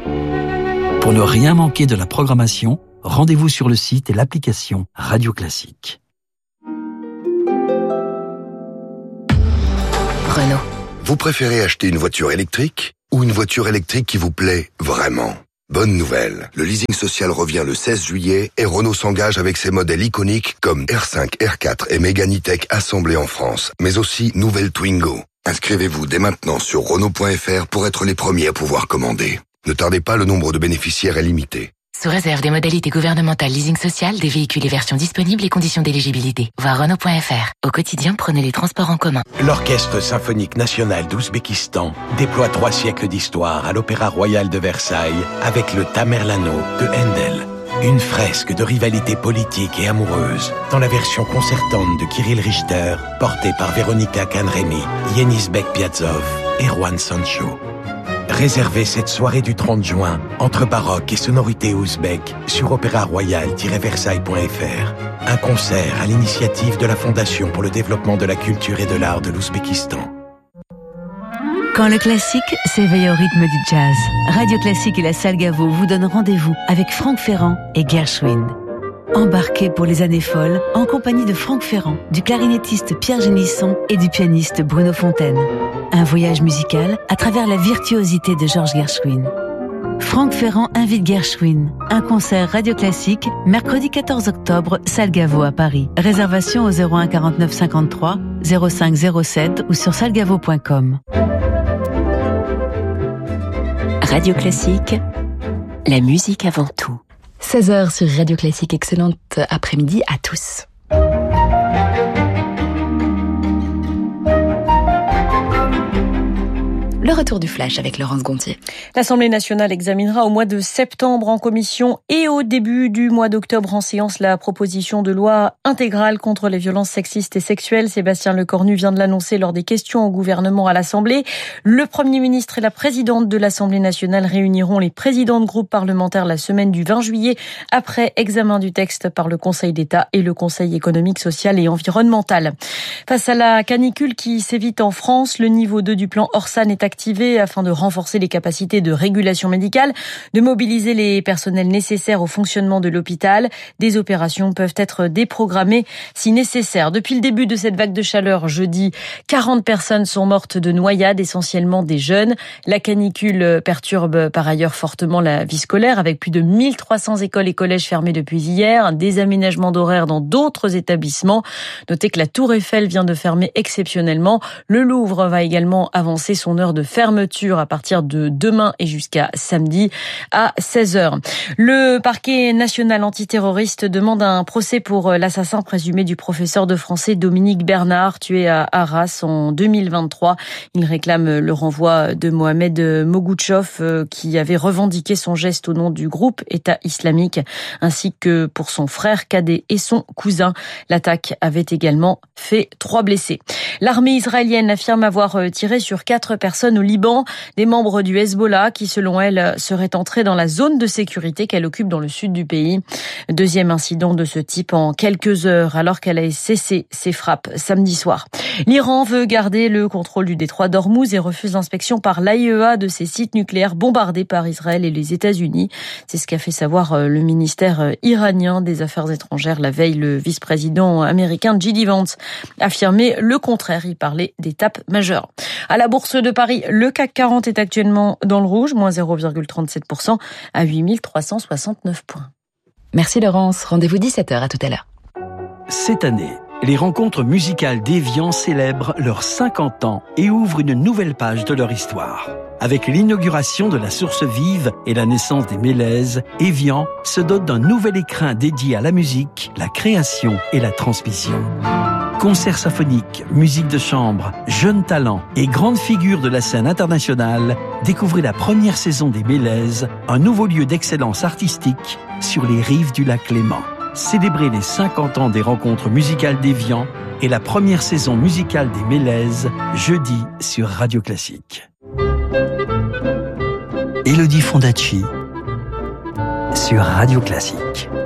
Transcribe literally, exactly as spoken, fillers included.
Pour ne rien manquer de la programmation, rendez-vous sur le site et l'application Radio Classique. Renault. Vous préférez acheter une voiture électrique ou une voiture électrique qui vous plaît vraiment ? Bonne nouvelle, le leasing social revient le seize juillet et Renault s'engage avec ses modèles iconiques comme R cinq, R quatre et Mégane E-Tech assemblés en France, mais aussi nouvelle Twingo. Inscrivez-vous dès maintenant sur Renault point F R pour être les premiers à pouvoir commander. Ne tardez pas, le nombre de bénéficiaires est limité. Sous réserve des modalités gouvernementales leasing social, des véhicules et versions disponibles et conditions d'éligibilité. Voir Renault point F R. Au quotidien, prenez les transports en commun. L'Orchestre symphonique national d'Ouzbékistan déploie trois siècles d'histoire à l'Opéra Royal de Versailles avec le Tamerlano de Handel. Une fresque de rivalité politique et amoureuse dans la version concertante de Kirill Richter, portée par Véronica Canremi, Yenis Bekpiazov et Juan Sancho. Réservez cette soirée du trente juin entre baroque et sonorité ouzbek sur opéra royal tiret versailles point F R. Un concert à l'initiative de la Fondation pour le développement de la culture et de l'art de l'Ouzbékistan. Quand le classique s'éveille au rythme du jazz, Radio Classique et la Salle Gaveau vous donnent rendez-vous avec Franck Ferrand et Gershwin. Embarquez pour les années folles en compagnie de Franck Ferrand, du clarinettiste Pierre Génisson et du pianiste Bruno Fontaine. Un voyage musical à travers la virtuosité de Georges Gershwin. Franck Ferrand invite Gershwin. Un concert Radio Classique, mercredi quatorze octobre, Salle Gaveau à Paris. Réservation au zéro un quarante-neuf cinquante-trois zéro cinq zéro sept ou sur salgavo point com. Radio Classique, la musique avant tout. seize heures sur Radio Classique, excellente après-midi à tous. Le retour du flash avec Laurence Gontier. L'Assemblée nationale examinera au mois de septembre en commission et au début du mois d'octobre en séance la proposition de loi intégrale contre les violences sexistes et sexuelles. Sébastien Lecornu vient de l'annoncer lors des questions au gouvernement à l'Assemblée. Le Premier ministre et la présidente de l'Assemblée nationale réuniront les présidents de groupes parlementaires la semaine du vingt juillet après examen du texte par le Conseil d'État et le Conseil économique, social et environnemental. Face à la canicule qui sévit en France, le niveau deux du plan Orsan est activé afin de renforcer les capacités de régulation médicale, de mobiliser les personnels nécessaires au fonctionnement de l'hôpital. Des opérations peuvent être déprogrammées si nécessaire. Depuis le début de cette vague de chaleur jeudi, quarante personnes sont mortes de noyade, essentiellement des jeunes. La canicule perturbe par ailleurs fortement la vie scolaire avec plus de mille trois cents écoles et collèges fermés depuis hier, un désaménagement d'horaires dans d'autres établissements. Notez que la Tour Eiffel vient de fermer exceptionnellement. Le Louvre va également avancer son heure de fermeture à partir de demain et jusqu'à samedi à seize heures. Le parquet national antiterroriste demande un procès pour l'assassin présumé du professeur de français Dominique Bernard, tué à Arras en deux mille vingt-trois. Il réclame le renvoi de Mohamed Mogoutchov, qui avait revendiqué son geste au nom du groupe État islamique, ainsi que pour son frère cadet et son cousin. L'attaque avait également fait trois blessés. L'armée israélienne affirme avoir tiré sur quatre personnes au Liban, des membres du Hezbollah qui, selon elle, seraient entrés dans la zone de sécurité qu'elle occupe dans le sud du pays. Deuxième incident de ce type en quelques heures, alors qu'elle a cessé ses frappes samedi soir. L'Iran veut garder le contrôle du détroit d'Ormuz et refuse l'inspection par l'A I E A de ses sites nucléaires bombardés par Israël et les États-Unis. C'est ce qu'a fait savoir le ministère iranien des Affaires étrangères la veille. Le vice-président américain J D Vance affirmait le contraire. Il parlait d'étapes majeures. À la bourse de Paris, le C A C quarante est actuellement dans le rouge, moins zéro virgule trente-sept pour cent à huit mille trois cent soixante-neuf points. Merci Laurence, rendez-vous dix-sept heures, à tout à l'heure. Cette année, les rencontres musicales d'Évian célèbrent leurs cinquante ans et ouvrent une nouvelle page de leur histoire. Avec l'inauguration de la Source Vive et la naissance des Mélèzes, Évian se dote d'un nouvel écrin dédié à la musique, la création et la transmission. Concerts symphoniques, musique de chambre, jeunes talents et grandes figures de la scène internationale, découvrez la première saison des Mélèzes, un nouveau lieu d'excellence artistique sur les rives du lac Léman. Célébrez les cinquante ans des rencontres musicales d'Évian et la première saison musicale des Mélèzes, jeudi sur Radio Classique. Élodie Fondacci sur Radio Classique.